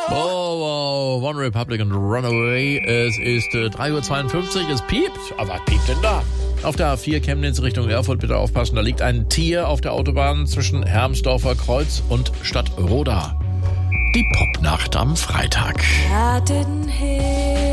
Oh, wow, One Republic und Runaway. Es ist 3:52 Uhr, es piept. Aber was piept denn da? Auf der A4 Chemnitz Richtung Erfurt, bitte aufpassen, da liegt ein Tier auf der Autobahn zwischen Hermsdorfer Kreuz und Stadtroda. Die Popnacht am Freitag. I didn't hear